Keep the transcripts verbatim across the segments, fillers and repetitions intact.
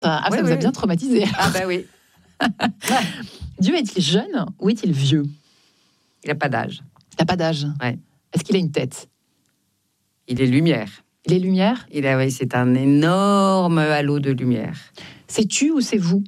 Ah, oui, ça oui. vous a bien traumatisé. Ah bah oui. Dieu est-il jeune ou est-il vieux? Il n'a pas d'âge. Il n'a pas d'âge. Ouais. Est-ce qu'il a une tête? Il est lumière. Il est lumière? Il a, oui, c'est un énorme halo de lumière. C'est tu ou c'est vous?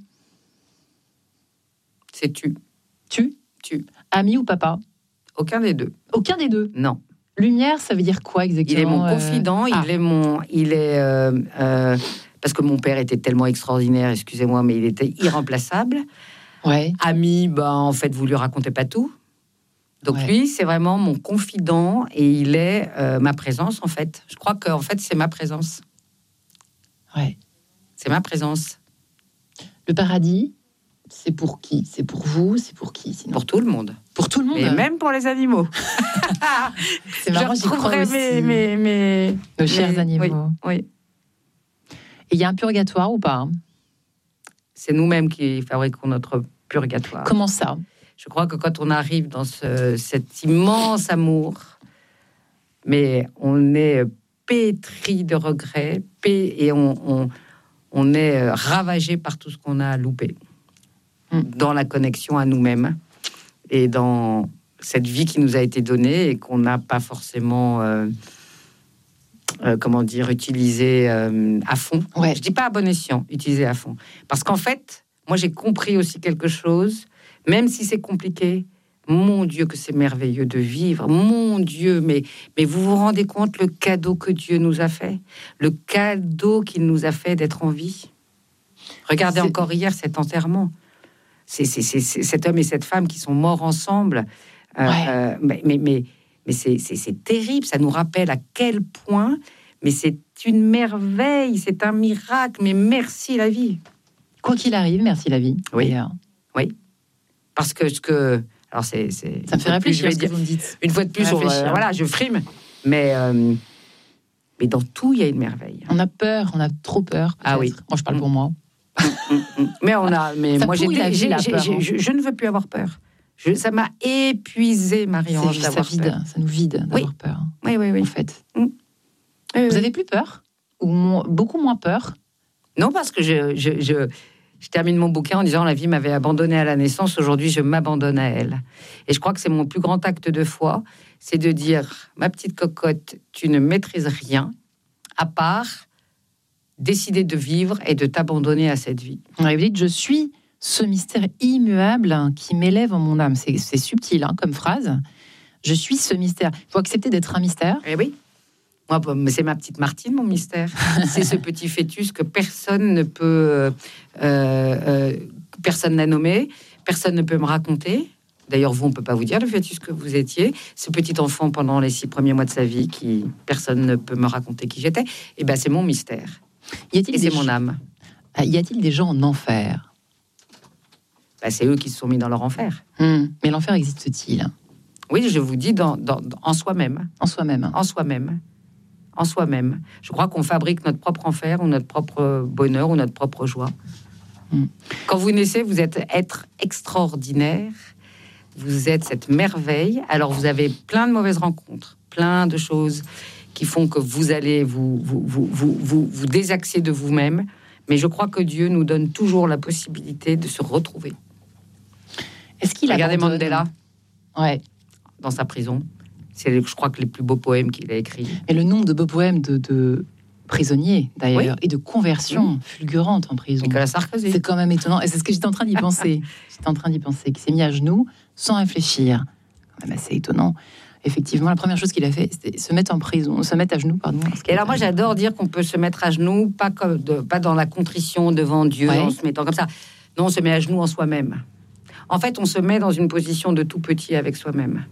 C'est tu. Tu? Tu. Ami ou papa? Aucun des deux. Aucun des deux. Non. Lumière, ça veut dire quoi exactement? Il est mon euh... confident. ah. Il est mon. Il est. Euh, euh, parce que mon père était tellement extraordinaire, excusez-moi, mais il était irremplaçable. Ouais. Ami, ben, en fait, vous lui racontez pas tout. Donc Ouais. lui, c'est vraiment mon confident et il est euh, ma présence, en fait. Je crois qu'en fait, c'est ma présence. Ouais. C'est ma présence. Le paradis, c'est pour qui? C'est pour vous? C'est pour qui sinon? Pour tout le monde. Pour tout le monde. Et même pour les animaux. C'est marrant, Je j'y crois retrouverai aussi. mes, mes, mes, Nos chers mes- animaux. Oui, oui. Et il y a un purgatoire ou pas? C'est nous-mêmes qui fabriquons notre purgatoire. Comment ça? Je crois que quand on arrive dans ce, cet immense amour, mais on est pétri de regrets, pé- et on, on, on est ravagé par tout ce qu'on a loupé Mm. dans la connexion à nous-mêmes et dans cette vie qui nous a été donnée et qu'on n'a pas forcément, euh, euh, comment dire, utilisée euh, à fond. Ouais. Je dis pas à bon escient, utilisée à fond. Parce qu'en fait, moi j'ai compris aussi quelque chose, même si c'est compliqué. Mon Dieu, que c'est merveilleux de vivre. Mon Dieu, mais, mais vous vous rendez compte le cadeau que Dieu nous a fait? Le cadeau qu'il nous a fait d'être en vie. Regardez C'est... encore hier cet enterrement. C'est, c'est, c'est, c'est cet homme et cette femme qui sont morts ensemble. Euh, Ouais. euh, mais mais, mais, mais c'est, c'est, c'est terrible. Ça nous rappelle à quel point... Mais c'est une merveille, c'est un miracle. Mais merci la vie. Quoi qu'il arrive, merci la vie. Oui. D'ailleurs. Oui. Parce que... ce que alors c'est, c'est, Ça me fait réfléchir je ce que vais dire, vous me dites. une fois de plus, on, Réfléchir. euh, voilà, je frime. Mais, euh, mais dans tout, il y a une merveille. On a peur, on a trop peur. Ah oui. Moi, je parle pour moi. Mais on a, mais Ça moi j'ai, pourrit la vie, j'ai, la j'ai, peur, j'ai- hein. je, je ne veux plus avoir peur. Je, ça m'a épuisé, Marie-Ange, C'est, ça d'avoir vide, peur. ça nous vide d'avoir Oui. peur. Oui, oui, oui. En fait. Oui, oui. Vous avez plus peur? Ou mo- beaucoup moins peur? Non, parce que je, je, je, je termine mon bouquin en disant la vie m'avait abandonné à la naissance, aujourd'hui je m'abandonne à elle. Et je crois que c'est mon plus grand acte de foi, c'est de dire ma petite cocotte, tu ne maîtrises rien à part décider de vivre et de t'abandonner à cette vie. Vous dites, je suis ce mystère immuable qui m'élève en mon âme. C'est, c'est subtil hein, comme phrase. Je suis ce mystère. Il faut accepter d'être un mystère. Eh oui. Moi, c'est ma petite Martine, mon mystère. C'est ce petit fœtus que personne ne peut, euh, euh, personne n'a nommé, personne ne peut me raconter. D'ailleurs, vous, on ne peut pas vous dire le fœtus que vous étiez. Ce petit enfant pendant les six premiers mois de sa vie, qui personne ne peut me raconter qui j'étais. Eh ben, c'est mon mystère. Y a-t-il Et des c'est mon âme. Ah, y a-t-il des gens en enfer? Ben, c'est eux qui se sont mis dans leur enfer. Hum, Mais l'enfer existe-t-il? Oui, je vous dis, dans, dans, dans- en soi-même. En soi-même. En soi-même. En soi-même. Je crois qu'on fabrique notre propre enfer ou notre propre bonheur ou notre propre joie. Mm. Quand vous naissez, vous êtes être extraordinaire. Vous êtes cette merveille. Alors, vous avez plein de mauvaises rencontres, plein de choses qui font que vous allez vous, vous, vous, vous, vous, vous désaxer de vous-même. Mais je crois que Dieu nous donne toujours la possibilité de se retrouver. Est-ce qu'il Regardez abandonne? Mandela Ouais. dans sa prison. C'est, je crois, que les plus beaux poèmes qu'il a écrits. Et le nombre de beaux poèmes de, de prisonniers, d'ailleurs, et de conversions fulgurantes en prison. Nicolas Sarkozy. C'est quand même étonnant. Et c'est ce que j'étais en train d'y penser. J'étais en train d'y penser. Qui s'est mis à genoux sans réfléchir. Quand même assez étonnant. Effectivement, la première chose qu'il a fait, c'était se mettre en prison, se mettre à genoux, pardon. Et alors moi j'adore dire qu'on peut se mettre à genoux, pas comme de, pas dans la contrition devant Dieu, Ouais. en se mettant comme ça. Non, on se met à genoux en soi-même. En fait, on se met dans une position de tout petit avec soi-même.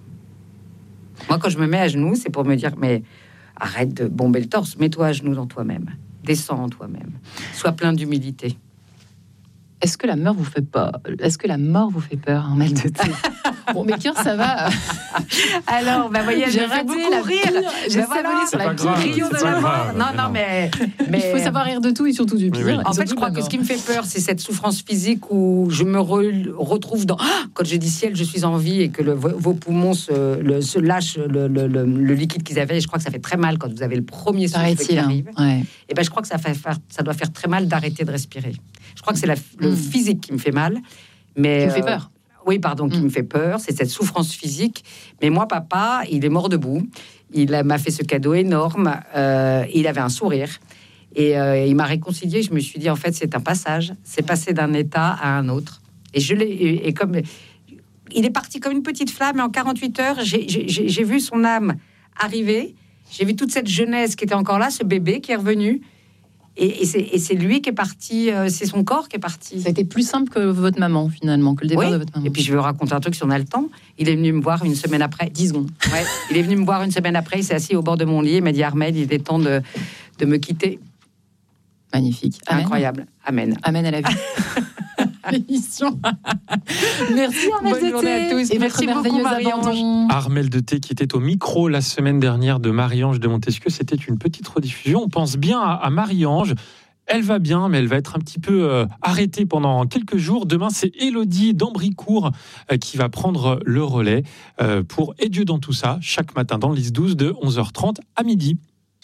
Moi, quand je me mets à genoux, c'est pour me dire, mais arrête de bomber le torse, mets-toi à genoux dans toi-même, descends en toi-même, sois plein d'humilité. Est-ce que la mort vous fait peur? Est-ce que la mort vous fait peur, un mal de thé? Bon, mes cœurs, ça va. Alors, bah, voyez, j'ai fait beaucoup la rire. Pire, j'ai Ben voilà, savonné sur la pire Rio de la mort. Non, non, mais, mais... Il faut savoir rire de tout et surtout du pire. Oui, oui. En fait, je crois que ce qui me fait peur, c'est cette souffrance physique où je me re- retrouve dans... Ah, quand je dis ciel, je suis en vie et que le, vos poumons se, le, se lâchent le, le, le, le liquide qu'ils avaient. Et je crois que ça fait très mal quand vous avez le premier souffle qui arrive. Ouais. Et ben, je crois que ça, fait faire, ça doit faire très mal d'arrêter de respirer. Je crois que c'est la, le mmh. physique qui me fait mal. Mais, qui me fait peur. Euh, oui, pardon, qui mmh. me fait peur. C'est cette souffrance physique. Mais moi, papa, il est mort debout. Il m'a fait ce cadeau énorme. Euh, il avait un sourire. Et euh, il m'a réconcilié. Je me suis dit, en fait, c'est un passage. C'est passé d'un état à un autre. Et je l'ai... Et, et comme... Il est parti comme une petite flamme. Et en quarante-huit heures, j'ai, j'ai, j'ai vu son âme arriver. J'ai vu toute cette jeunesse qui était encore là, ce bébé qui est revenu. Et, et, c'est, et c'est lui qui est parti, euh, c'est son corps qui est parti. Ça a été plus simple que votre maman, finalement, que le départ oui. de votre maman. Et puis je vais vous raconter un truc si on a le temps. Il est venu me voir une semaine après. dix secondes. Ouais. Il est venu me voir une semaine après, il s'est assis au bord de mon lit, il m'a dit, Armelle, il est temps de, de me quitter. Magnifique. Amen. Incroyable. Amen. Amen à la vie. L'émission. Merci Armelle Bonne journée à tous. Et merci beaucoup Marie-Ange. Armelle de Thé qui était au micro la semaine dernière de Marie-Ange de Montesquieu. C'était une petite rediffusion. On pense bien à, à Marie-Ange. Elle va bien, mais elle va être un petit peu euh, arrêtée pendant quelques jours. Demain, c'est Élodie d'Ambricourt euh, qui va prendre le relais euh, pour Et Dieu dans tout ça, chaque matin dans le dix douze de onze heures trente à midi.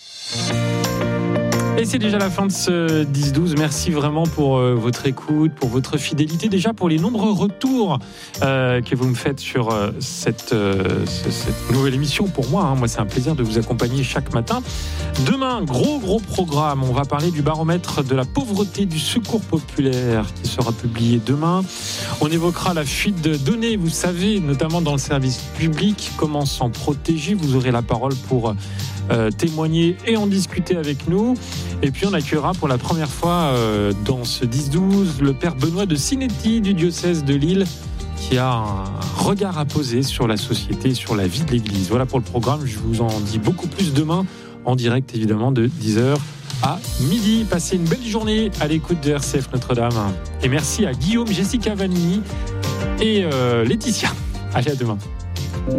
Et c'est déjà la fin de ce dix douze. Merci vraiment pour euh, votre écoute, pour votre fidélité, déjà pour les nombreux retours euh, que vous me faites sur euh, cette, euh, ce, cette nouvelle émission. Pour moi, hein, moi, c'est un plaisir de vous accompagner chaque matin. Demain, gros, gros programme. On va parler du baromètre de la pauvreté du Secours populaire qui sera publié demain. On évoquera la fuite de données, vous savez, notamment dans le service public. Comment s'en protéger? Vous aurez la parole pour euh, témoigner et en discuter avec nous. Et puis on accueillera pour la première fois euh, dans ce dix douze le père Benoît de Sinetti du diocèse de Lille qui a un regard à poser sur la société, sur la vie de l'Église. Voilà pour le programme, je vous en dis beaucoup plus demain en direct évidemment de dix heures à midi. Passez une belle journée à l'écoute de R C F Notre-Dame et merci à Guillaume, Jessica Vanini et euh, Laetitia. Allez, à demain.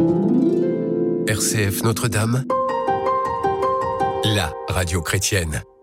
R C F Notre-Dame, la radio chrétienne.